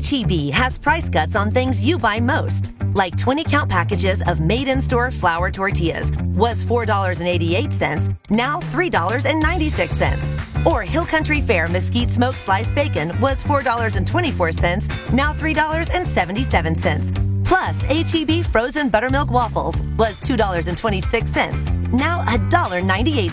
H-E-B has price cuts on things you buy most, like 20-count packages of made-in-store flour tortillas was $4.88, now $3.96. Or Hill Country Fair Mesquite Smoked Sliced Bacon was $4.24, now $3.77. Plus, H-E-B frozen buttermilk waffles was $2.26, now $1.98.